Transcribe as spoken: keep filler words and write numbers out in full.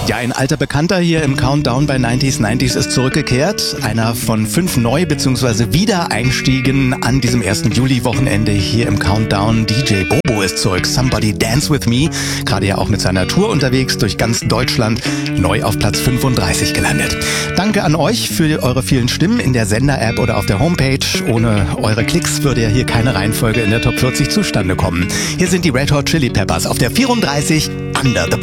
Ja, ein alter Bekannter hier im Countdown bei neunziger neunzig ist zurückgekehrt. Einer von fünf Neu- bzw. Wiedereinstiegen an diesem ersten Juli-Wochenende hier im Countdown. D J Bobo ist zurück. Somebody Dance With Me. Gerade ja auch mit seiner Tour unterwegs durch ganz Deutschland. Neu auf Platz fünfunddreißig gelandet. Danke an euch für eure vielen Stimmen in der Sender-App oder auf der Homepage. Ohne eure Klicks würde ja hier keine Reihenfolge in der Top vierzig zustande kommen. Hier sind die Red Hot Chili Peppers auf der vierunddreißig, Under the